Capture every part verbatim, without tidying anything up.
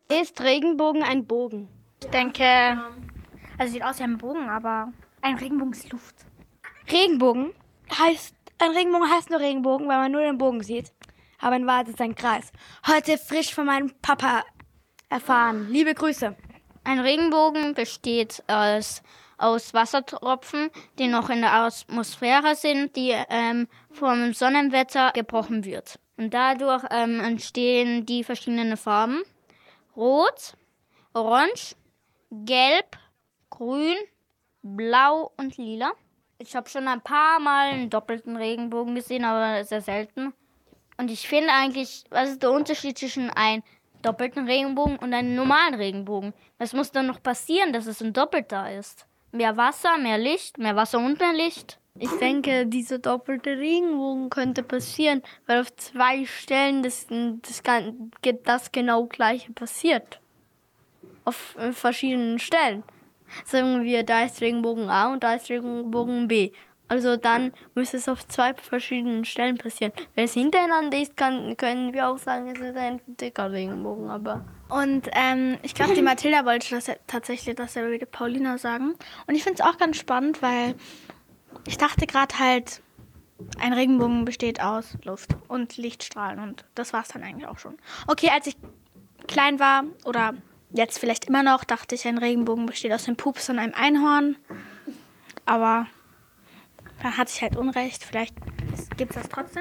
Ist Regenbogen ein Bogen? Ich denke, also sieht aus wie ein Bogen, aber ein Regenbogen ist Luft. Regenbogen heißt, ein Regenbogen heißt nur Regenbogen, weil man nur den Bogen sieht. Aber in Wahrheit ist es ein Kreis. Heute frisch von meinem Papa erfahren. Liebe Grüße. Ein Regenbogen besteht aus, aus Wassertropfen, die noch in der Atmosphäre sind, die ähm, vom Sonnenwetter gebrochen wird. Und dadurch ähm, entstehen die verschiedenen Farben. Rot, Orange, Gelb, Grün, Blau und Lila. Ich habe schon ein paar Mal einen doppelten Regenbogen gesehen, aber sehr selten. Und ich finde eigentlich, was ist der Unterschied zwischen einem doppelten Regenbogen und einem normalen Regenbogen? Was muss dann noch passieren, dass es ein doppelter ist? Mehr Wasser, mehr Licht, mehr Wasser und mehr Licht? Ich denke, dieser doppelte Regenbogen könnte passieren, weil auf zwei Stellen das, das, das genau gleiche passiert. Auf verschiedenen Stellen. Sagen wir, da ist Regenbogen A und da ist Regenbogen B. Also dann müsste es auf zwei verschiedenen Stellen passieren. Wenn es hintereinander ist, kann, können wir auch sagen, es ist ein dicker Regenbogen. Aber Und ähm, ich glaube, die Mathilda wollte das ja tatsächlich dasselbe wie die Paulina sagen. Und ich finde es auch ganz spannend, weil ich dachte gerade halt, ein Regenbogen besteht aus Luft und Lichtstrahlen. Und das war es dann eigentlich auch schon. Okay, als ich klein war oder jetzt vielleicht immer noch, dachte ich, ein Regenbogen besteht aus dem Pups und einem Einhorn. Aber dann hatte ich halt Unrecht. Vielleicht gibt es das trotzdem.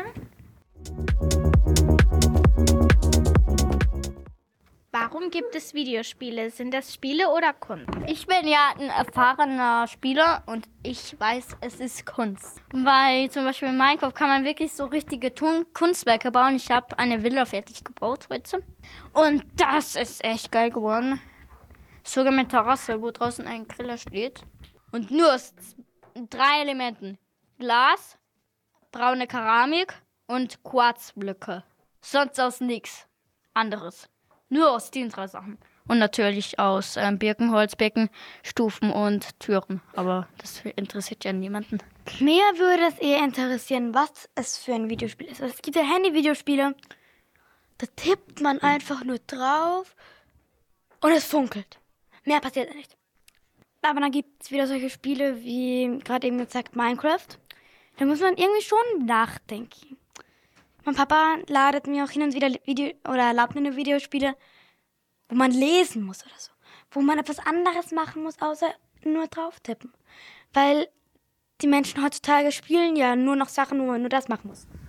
Warum gibt es Videospiele? Sind das Spiele oder Kunst? Ich bin ja ein erfahrener Spieler und ich weiß, es ist Kunst. Weil zum Beispiel in Minecraft kann man wirklich so richtige Tun- Kunstwerke bauen. Ich habe eine Villa fertig gebaut heute. Und das ist echt geil geworden. Sogar mit Terrasse, wo draußen ein Griller steht. Und nur aus drei Elementen. Glas, braune Keramik und Quarzblöcke. Sonst aus nichts anderes. Nur aus den drei Sachen. Und natürlich aus ähm, Birkenholzbecken, Stufen und Türen. Aber das interessiert ja niemanden. mir würde es eher interessieren, was es für ein Videospiel ist. Also es gibt ja Handy-Videospiele, da tippt man einfach nur drauf und es funkelt. Mehr passiert nicht. Aber dann gibt es wieder solche Spiele wie gerade eben gesagt Minecraft. Da muss man irgendwie schon nachdenken. Mein Papa ladet mir auch hin und wieder Video oder erlaubt mir Videospiele, wo man lesen muss oder so. Wo man etwas anderes machen muss, außer nur drauf tippen. Weil die Menschen heutzutage spielen ja nur noch Sachen, wo man nur das machen muss.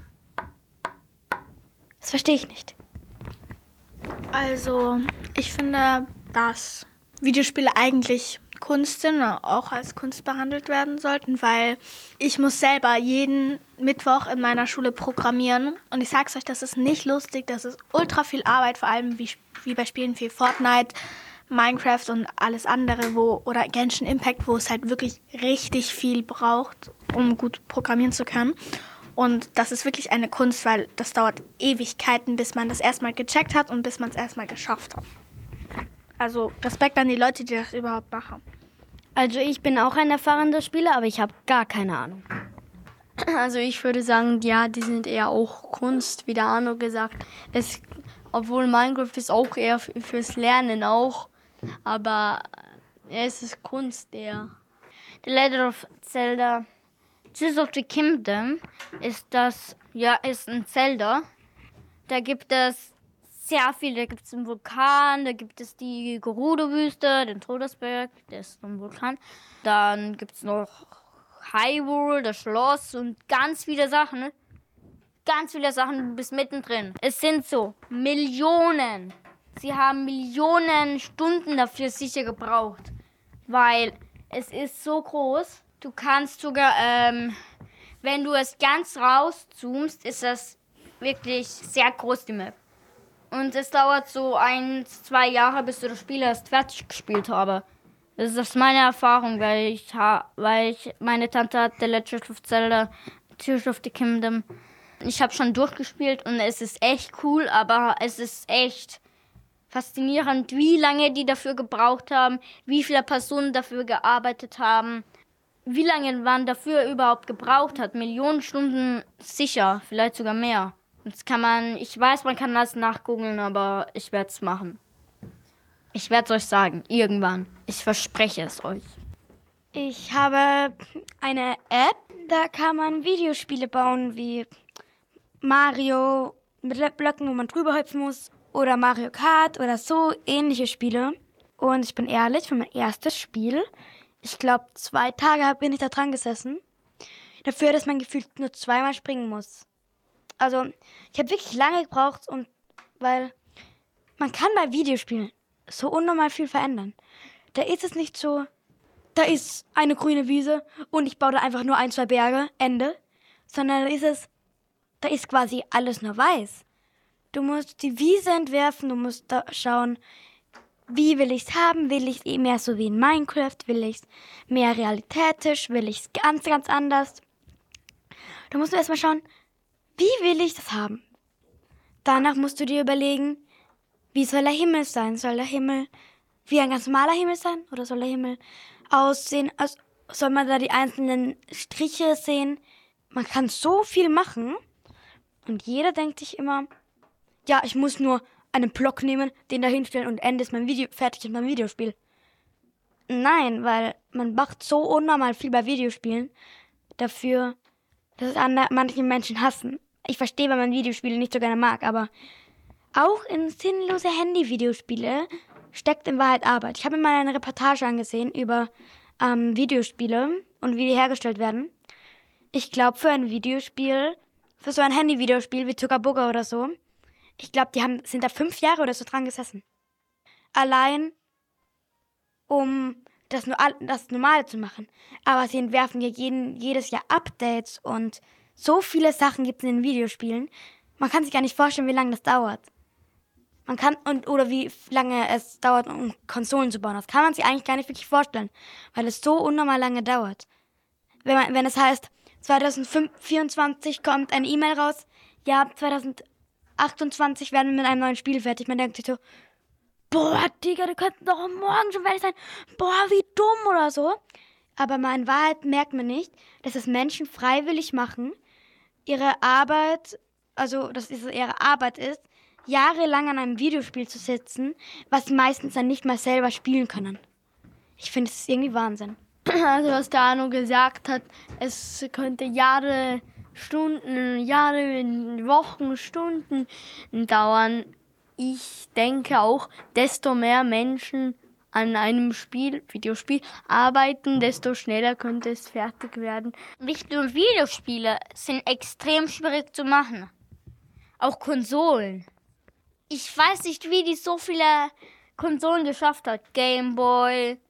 Das verstehe ich nicht. Also, ich finde, dass Videospiele eigentlich Kunst sind und auch als Kunst behandelt werden sollten, weil ich muss selber jeden Mittwoch in meiner Schule programmieren und ich sag's euch, das ist nicht lustig, das ist ultra viel Arbeit, vor allem wie, wie bei Spielen wie Fortnite, Minecraft und alles andere, wo oder Genshin Impact, wo es halt wirklich richtig viel braucht, um gut programmieren zu können. Und das ist wirklich eine Kunst, weil das dauert Ewigkeiten, bis man das erstmal gecheckt hat und bis man es erstmal geschafft hat. Also Respekt an die Leute, die das überhaupt machen. Also ich bin auch ein erfahrener Spieler, aber ich habe gar keine Ahnung. Also ich würde sagen, ja, die sind eher auch Kunst, wie der Arno gesagt. Es, obwohl Minecraft ist auch eher fürs Lernen auch, aber es ist Kunst eher. The Legend of Zelda Tears of the Kingdom ist das, ja, ist ein Zelda. Da gibt es sehr viel. Da gibt es einen Vulkan, da gibt es die Gerudo-Wüste, den Todesberg, der ist ein Vulkan. Dann gibt es noch Hyrule, das Schloss und ganz viele Sachen. Ganz viele Sachen bis mittendrin. Es sind so Millionen. Sie haben Millionen Stunden dafür sicher gebraucht, weil es ist so groß. Du kannst sogar, ähm, wenn du es ganz rauszoomst, ist das wirklich sehr groß, die Map. Und es dauert so ein, zwei Jahre, bis du das Spiel erst fertig gespielt habe. Das ist meine Erfahrung, weil ich, ha- weil ich meine Tante hat The Legend of Zelda, Tears of the Kingdom. Ich habe schon durchgespielt und es ist echt cool, aber es ist echt faszinierend, wie lange die dafür gebraucht haben, wie viele Personen dafür gearbeitet haben, wie lange man dafür überhaupt gebraucht hat. Millionen Stunden sicher, vielleicht sogar mehr. Das kann man, ich weiß, man kann das nachgoogeln, aber ich werde es machen. Ich werde es euch sagen, irgendwann. Ich verspreche es euch. Ich habe eine App, da kann man Videospiele bauen wie Mario mit Blöcken, wo man drüber hüpfen muss, oder Mario Kart oder so ähnliche Spiele. Und ich bin ehrlich, für mein erstes Spiel, ich glaube zwei Tage bin ich da dran gesessen, dafür, dass man gefühlt nur zweimal springen muss. Also ich habe wirklich lange gebraucht, und weil man kann bei Videospielen so unnormal viel verändern. Da ist es nicht so, da ist eine grüne Wiese und ich baue da einfach nur ein, zwei Berge, Ende. Sondern da ist es, da ist quasi alles nur weiß. Du musst die Wiese entwerfen, du musst da schauen, wie will ich es haben? Will ich es mehr so wie in Minecraft? Will ich es mehr realitätisch? Will ich es ganz, ganz anders? Da musst du erstmal schauen, wie will ich das haben? Danach musst du dir überlegen, wie soll der Himmel sein? Soll der Himmel wie ein ganz normaler Himmel sein? Oder soll der Himmel aussehen, als soll man da die einzelnen Striche sehen? Man kann so viel machen. Und jeder denkt sich immer, ja, ich muss nur einen Block nehmen, den da hinstellen und Ende ist mein Video, fertig ist mein Videospiel. Nein, weil man macht so unnormal viel bei Videospielen dafür, dass es manche Menschen hassen. Ich verstehe, wenn man Videospiele nicht so gerne mag, aber auch in sinnlose Handy-Videospiele steckt in Wahrheit Arbeit. Ich habe mir mal eine Reportage angesehen über ähm, Videospiele und wie die hergestellt werden. Ich glaube, für ein Videospiel, für so ein Handy-Videospiel wie Zuckerburger oder so, ich glaube, die haben, sind da fünf Jahre oder so dran gesessen. Allein, um das, das Normale zu machen. Aber sie entwerfen ja jeden, jedes Jahr Updates und so viele Sachen gibt es in den Videospielen. Man kann sich gar nicht vorstellen, wie lange das dauert. Man kann, und, oder wie lange es dauert, um Konsolen zu bauen. Das kann man sich eigentlich gar nicht wirklich vorstellen, weil es so unnormal lange dauert. Wenn, man, wenn es heißt, zwanzig vierundzwanzig kommt eine E-Mail raus, ja, zwanzig achtundzwanzig werden wir mit einem neuen Spiel fertig. Man denkt sich so, boah, Digga, die könnten doch morgen schon fertig sein. Boah, wie dumm oder so. Aber mal in Wahrheit merkt man nicht, dass es Menschen freiwillig machen, ihre Arbeit, also dass es ihre Arbeit ist, jahrelang an einem Videospiel zu sitzen, was sie meistens dann nicht mal selber spielen können. Ich finde, es ist irgendwie Wahnsinn. Also was der Arno gesagt hat, es könnte Jahre, Stunden, Jahre, Wochen, Stunden dauern. Ich denke auch, desto mehr Menschen an einem Spiel, Videospiel arbeiten, desto schneller könnte es fertig werden. Nicht nur Videospiele sind extrem schwierig zu machen. Auch Konsolen. Ich weiß nicht, wie die so viele Konsolen geschafft hat. Game Boy,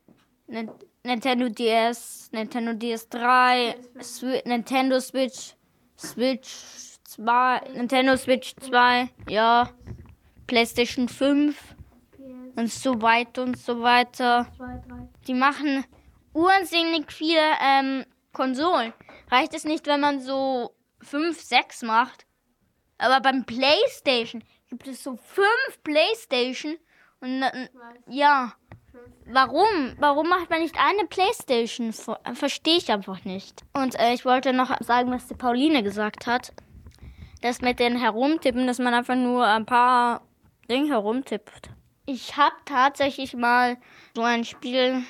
Nintendo D S, Nintendo D S drei, Swi- Nintendo Switch, Switch zwei, Nintendo Switch zwei, ja, PlayStation fünf und so weiter und so weiter. Die machen unsinnig viele ähm, Konsolen. Reicht es nicht, wenn man so fünf, sechs macht? Aber beim PlayStation gibt es so fünf PlayStation und äh, ja, warum? Warum macht man nicht eine PlayStation? Verstehe ich einfach nicht. Und äh, ich wollte noch sagen, was die Pauline gesagt hat. Das mit den Herumtippen, dass man einfach nur ein paar Dinge herumtippt. Ich habe tatsächlich mal so ein Spiel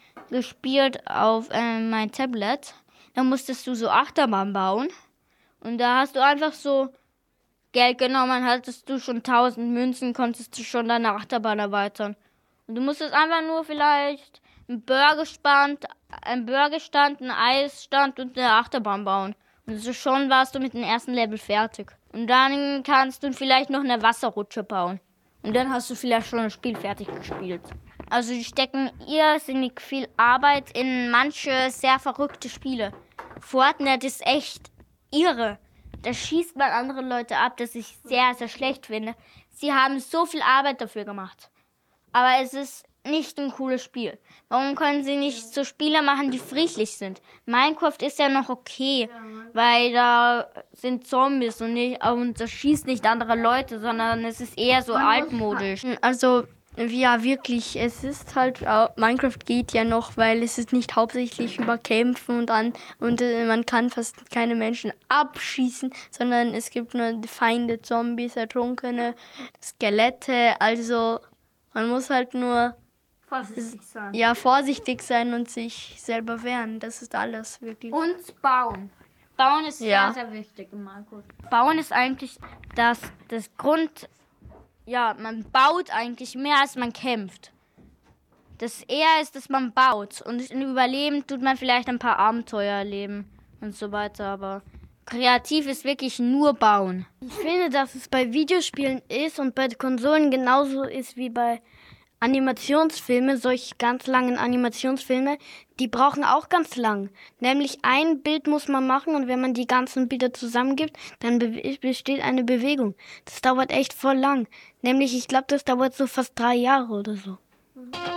gespielt auf äh, mein Tablet. Da musstest du so Achterbahn bauen. Und da hast du einfach so Geld genommen, hattest du schon tausend Münzen, konntest du schon deine Achterbahn erweitern. Und du musstest einfach nur vielleicht einen Burgerstand, einen Burgerstand, einen Eisstand und eine Achterbahn bauen. Und so schon warst du mit dem ersten Level fertig. Und dann kannst du vielleicht noch eine Wasserrutsche bauen. Und dann hast du vielleicht schon das Spiel fertig gespielt. Also die stecken irrsinnig viel Arbeit in manche sehr verrückte Spiele. Fortnite ist echt irre. Da schießt man andere Leute ab, das ich sehr, sehr schlecht finde. Sie haben so viel Arbeit dafür gemacht. Aber es ist nicht ein cooles Spiel. Warum können sie nicht so Spiele machen, die friedlich sind? Minecraft ist ja noch okay, weil da sind Zombies und, nicht, und das schießt nicht andere Leute, sondern es ist eher so altmodisch. Also ja, wirklich, es ist halt, Minecraft geht ja noch, weil es ist nicht hauptsächlich über Kämpfen und an und äh, man kann fast keine Menschen abschießen, sondern es gibt nur Feinde, Zombies, Ertrunkene, Skelette, also Man muss halt nur Vorsichtig sein. ja, vorsichtig sein und sich selber wehren. Das ist alles, wirklich. Und bauen. Bauen ist Ja. sehr, sehr wichtig, Markus. Bauen ist eigentlich das, das Grund... Ja, man baut eigentlich mehr, als man kämpft. Das eher ist, dass man baut. Und im Überleben tut man vielleicht ein paar Abenteuer erleben und so weiter. Aber kreativ ist wirklich nur bauen. Ich finde, dass es bei Videospielen ist und bei Konsolen genauso ist wie bei Animationsfilmen, solche ganz langen Animationsfilme, die brauchen auch ganz lang. Nämlich ein Bild muss man machen und wenn man die ganzen Bilder zusammengibt, dann be- besteht eine Bewegung. Das dauert echt voll lang. Nämlich, ich glaube, das dauert so fast drei Jahre oder so.